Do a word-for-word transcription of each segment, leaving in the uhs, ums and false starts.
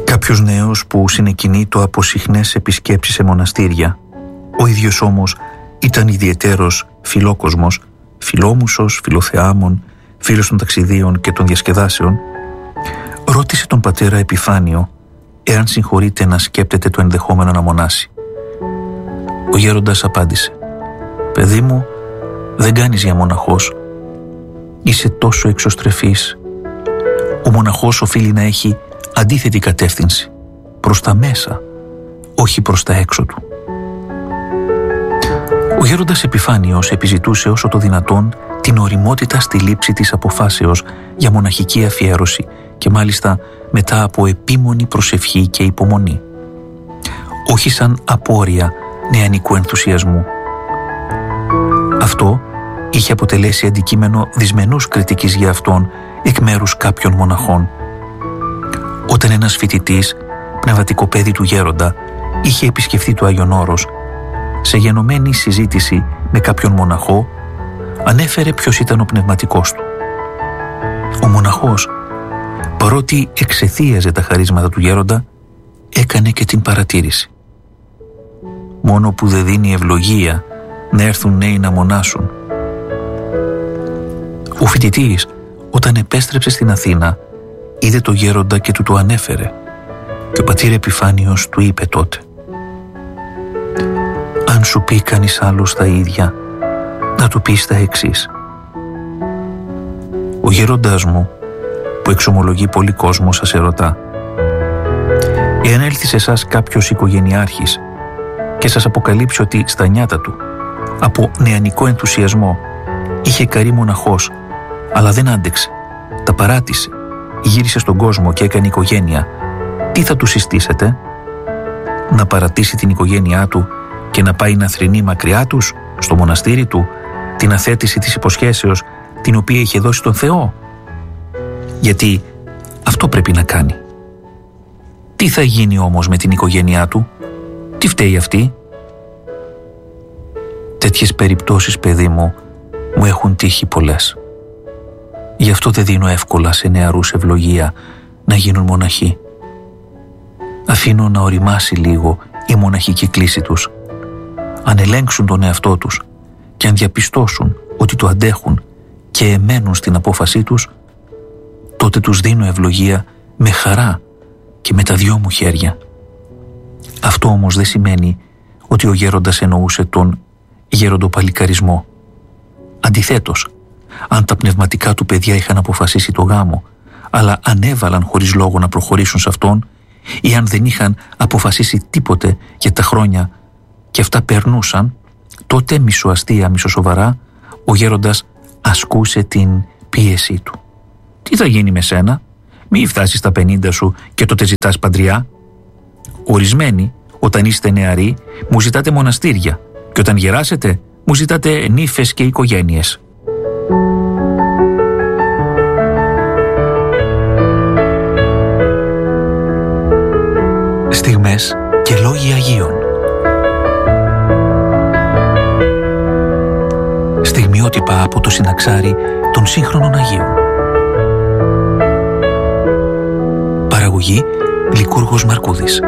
Κάποιος νέος που συνεκινήτω από συχνές επισκέψεις σε μοναστήρια, ο ίδιος όμως ήταν ιδιαιτέρως φιλόκοσμος, φιλόμουσος, φιλοθεάμων, φίλος των ταξιδίων και των διασκεδάσεων, ρώτησε τον πατέρα Επιφάνιο εάν συγχωρείται να σκέπτεται το ενδεχόμενο να μονάσει. Ο γέροντας απάντησε: «Παιδί μου, δεν κάνεις για μοναχός. Είσαι τόσο εξωστρεφής. Ο μοναχός οφείλει να έχει αντίθετη κατεύθυνση, προς τα μέσα, όχι προς τα έξω του». Ο γέροντας Επιφάνιος επιζητούσε όσο το δυνατόν την ωριμότητα στη λήψη της αποφάσεως για μοναχική αφιέρωση και μάλιστα μετά από επίμονη προσευχή και υπομονή. Όχι σαν απόρρια νεανικού ενθουσιασμού. Αυτό είχε αποτελέσει αντικείμενο δυσμενούς κριτικής για αυτόν εκ μέρους κάποιων μοναχών. Όταν ένας φοιτητής, πνευματικό παιδί του γέροντα, είχε επισκεφθεί το Άγιον Όρος, σε γενομένη συζήτηση με κάποιον μοναχό, ανέφερε ποιος ήταν ο πνευματικός του. Ο μοναχός, παρότι εξεθίαζε τα χαρίσματα του γέροντα, έκανε και την παρατήρηση: «Μόνο που δεν δίνει ευλογία να έρθουν νέοι να μονάσουν». Ο φοιτητής, όταν επέστρεψε στην Αθήνα, είδε το γέροντα και του το ανέφερε, και ο πατήρ Επιφάνιος του είπε τότε: «Αν σου πει κανείς άλλος τα ίδια, να του πεις τα εξής. Ο γέροντάς μου, που εξομολογεί πολύ κόσμο, σας ερωτά: εάν έλθει σε εσάς κάποιος οικογενειάρχης και σας αποκαλύψει ότι στα νιάτα του, από νεανικό ενθουσιασμό, είχε καρεί μοναχός, αλλά δεν άντεξε, τα παράτησε, γύρισε στον κόσμο και έκανε οικογένεια, τι θα του συστήσετε? Να παρατήσει την οικογένειά του και να πάει να θρηνεί μακριά τους, στο μοναστήρι του, την αθέτηση της υποσχέσεως την οποία είχε δώσει τον Θεό? Γιατί αυτό πρέπει να κάνει. Τι θα γίνει όμως με την οικογένειά του? Τι φταίει αυτή?» Τέτοιες περιπτώσεις, παιδί μου, μου έχουν τύχει πολλές. Γι' αυτό δεν δίνω εύκολα σε νεαρούς ευλογία να γίνουν μοναχοί. Αφήνω να οριμάσει λίγο η μοναχική κλίση τους. Αν ελέγξουν τον εαυτό τους και αν διαπιστώσουν ότι το αντέχουν και εμένουν στην απόφασή τους, τότε τους δίνω ευλογία με χαρά και με τα δυο μου χέρια. Αυτό όμως δεν σημαίνει ότι ο γέροντας εννοούσε τον γέροντοπαλικαρισμό. Αντιθέτως, αν τα πνευματικά του παιδιά είχαν αποφασίσει το γάμο, αλλά ανέβαλαν χωρίς λόγο να προχωρήσουν σε αυτόν, ή αν δεν είχαν αποφασίσει τίποτε για τα χρόνια και αυτά περνούσαν, τότε μισοαστεία, μισοσοβαρά, ο γέροντας ασκούσε την πίεσή του. «Τι θα γίνει με σένα? Μη φτάσεις στα πενήντα σου και τότε ζητάς παντριά. Ορισμένοι, όταν είστε νεαροί, μου ζητάτε μοναστήρια και όταν γεράσετε, μου ζητάτε νύφες και οικογένειες». Στιγμές και λόγοι Αγίων. Στιγμιότυπα από το συναξάρι των σύγχρονων Αγίων. Παραγωγή Λικούργος Μαρκούδης.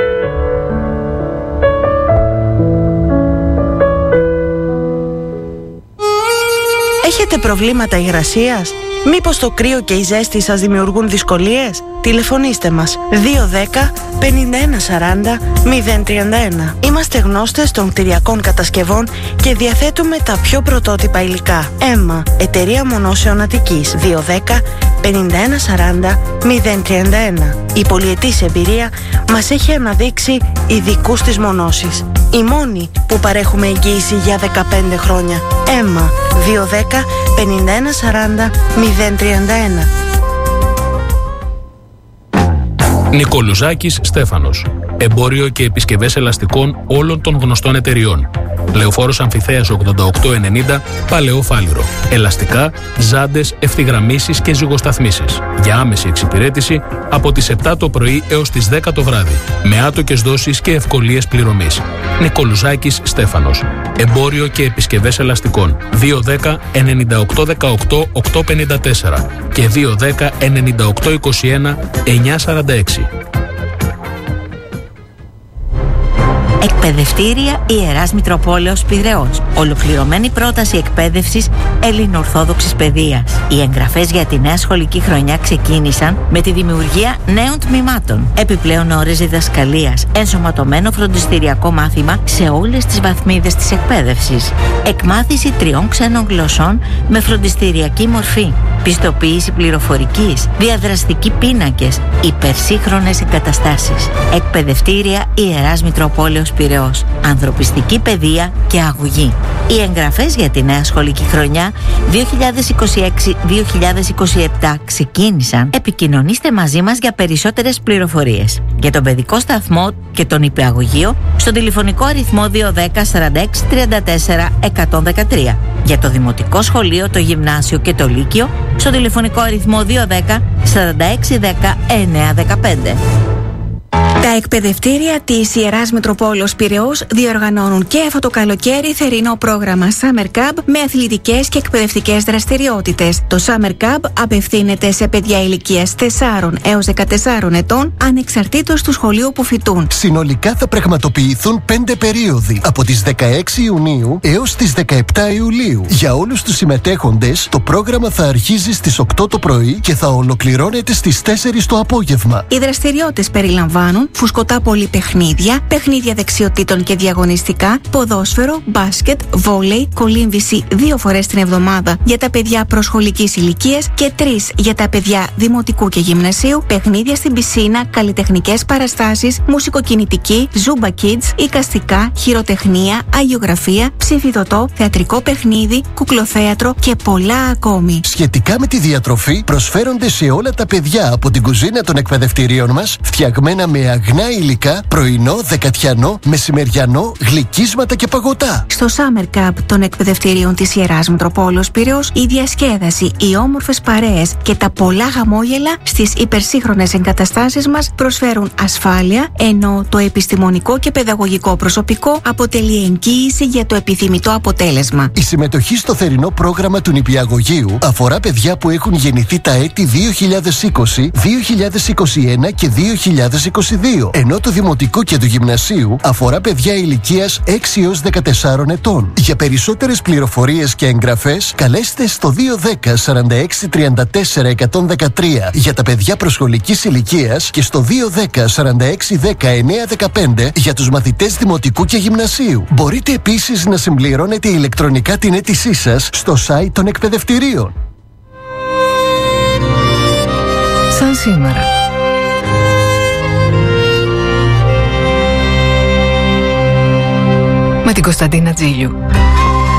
Έχετε προβλήματα υγρασίας? Μήπως το κρύο και η ζέστη σας δημιουργούν δυσκολίες? Τηλεφωνήστε μας δύο ένα μηδέν πενήντα ένα σαράντα μηδέν τριάντα ένα. Είμαστε γνώστες των κτηριακών κατασκευών και διαθέτουμε τα πιο πρωτότυπα υλικά. ΕΜΜΑ, Εταιρεία Μονώσεων Αττικής, δύο ένα μηδέν πενήντα ένα σαράντα μηδέν τριάντα ένα. Η πολυετής εμπειρία μας έχει αναδείξει ειδικούς της μονώσης. Η μόνη που παρέχουμε εγγύηση για δεκαπέντε χρόνια. ΕΜΜΑ, δύο ένα μηδέν πενήντα ένα σαράντα μηδέν τριάντα ένα. Νικολουζάκης Στέφανος. Εμπόριο και επισκευές ελαστικών όλων των γνωστών εταιριών. Λεωφόρος Αμφιθέας ογδόντα οκτώ ενενήντα, Παλαιό Φάληρο. Ελαστικά, ζάντες, ευθυγραμμίσεις και ζυγοσταθμίσεις. Για άμεση εξυπηρέτηση από τις επτά το πρωί έως τις δέκα το βράδυ. Με άτοκες δόσεις και ευκολίες πληρωμής. Νικολουζάκης Στέφανος. Εμπόριο και επισκευές ελαστικών. δύο ένα μηδέν εννιά οκτώ δεκαοκτώ οκτώ πενήντα τέσσερα και δύο ένα μηδέν εννιά οκτώ είκοσι ένα εννιά σαράντα έξι. Εκπαιδευτήρια Ιεράς Μητροπόλεως Πειραιώς. Ολοκληρωμένη πρόταση εκπαίδευσης ελληνοορθόδοξης παιδείας. Οι εγγραφές για τη νέα σχολική χρονιά ξεκίνησαν με τη δημιουργία νέων τμήματων. Επιπλέον ώρες διδασκαλίας, ενσωματωμένο φροντιστηριακό μάθημα σε όλες τις βαθμίδες της εκπαίδευσης. Εκμάθηση τριών ξένων γλωσσών με φροντιστηριακή μορφή. Πιστοποίηση πληροφορικής, διαδραστικοί πίνακες, υπερσύγχρονες εγκαταστάσεις. Εκπαιδευτήρια Ιεράς Μητροπόλεως Πειραιώς. Ανθρωπιστική παιδεία και αγωγή. Οι εγγραφές για τη νέα σχολική χρονιά δύο χιλιάδες είκοσι έξι δύο χιλιάδες είκοσι επτά ξεκίνησαν. Επικοινωνήστε μαζί μας για περισσότερες πληροφορίες. Για τον παιδικό σταθμό και τον υπηαγωγείο στον τηλεφωνικό αριθμό δύο ένα μηδέν σαράντα έξι τριάντα τέσσερα εκατόν δεκατρία. Για το δημοτικό σχολείο, το γυμνάσιο και το λύκειο στο τηλεφωνικό αριθμό δύο ένα μηδέν σαράντα έξι δέκα εννιά δεκαπέντε. Τα εκπαιδευτήρια της Ιεράς Μητροπόλεως Πειραιώς διοργανώνουν και αυτό το καλοκαίρι θερινό πρόγραμμα Summer Camp με αθλητικές και εκπαιδευτικές δραστηριότητες. Το Summer Camp απευθύνεται σε παιδιά ηλικίας τεσσάρων έως δεκατεσσάρων ετών, ανεξαρτήτως του σχολείου που φοιτούν. Συνολικά θα πραγματοποιηθούν πέντε περίοδοι από τις δεκαέξι Ιουνίου έως τις δεκαεπτά Ιουλίου. Για όλους τους συμμετέχοντες, το πρόγραμμα θα αρχίζει στις οκτώ το πρωί και θα ολοκληρώνεται στις τέσσερις το απόγευμα. Οι δραστηριότητες περιλαμβάνουν φουσκωτά πολυπαιχνίδια, παιχνίδια δεξιοτήτων και διαγωνιστικά, ποδόσφαιρο, μπάσκετ, βόλεϊ, κολύμβηση δύο φορές την εβδομάδα για τα παιδιά προσχολικής ηλικίας και τρεις για τα παιδιά δημοτικού και γυμνασίου, παιχνίδια στην πισίνα, καλλιτεχνικές παραστάσεις, μουσικοκινητική, Zumba Kids, εικαστικά, χειροτεχνία, αγιογραφία, ψηφιδωτό, θεατρικό παιχνίδι, κουκλοθέατρο και πολλά ακόμη. Σχετικά με τη διατροφή, προσφέρονται σε όλα τα παιδιά από την κουζίνα των εκπαιδευτηρίων μας, φτιαγμένα με αγνά υλικά, πρωινό, δεκατιανό, μεσημεριανό, γλυκίσματα και παγωτά. Στο Summer Camp των εκπαιδευτηρίων της Ιεράς Μητροπόλεως Πειραιώς, η διασκέδαση, οι όμορφες παρέες και τα πολλά χαμόγελα στις υπερσύγχρονες εγκαταστάσεις μας προσφέρουν ασφάλεια, ενώ το επιστημονικό και παιδαγωγικό προσωπικό αποτελεί εγγύηση για το επιθυμητό αποτέλεσμα. Η συμμετοχή στο θερινό πρόγραμμα του νηπιαγωγείου αφορά παιδιά που έχουν γεννηθεί τα έτη δύο χιλιάδες είκοσι, δύο χιλιάδες είκοσι ένα και δύο χιλιάδες είκοσι δύο, ενώ το δημοτικό και του γυμνασίου αφορά παιδιά ηλικίας έξι έως δεκατεσσάρων ετών. Για περισσότερες πληροφορίες και εγγραφές, καλέστε στο δύο ένα μηδέν σαράντα έξι τριάντα τέσσερα εκατόν δεκατρία για τα παιδιά προσχολικής ηλικίας και στο δύο ένα μηδέν σαράντα έξι δέκα εννιά δεκαπέντε για τους μαθητές δημοτικού και γυμνασίου. Μπορείτε επίσης να συμπληρώνετε ηλεκτρονικά την αίτησή σας στο site των εκπαιδευτηρίων. Σαν σήμερα. Με την Κωνσταντίνα Τζίλιου.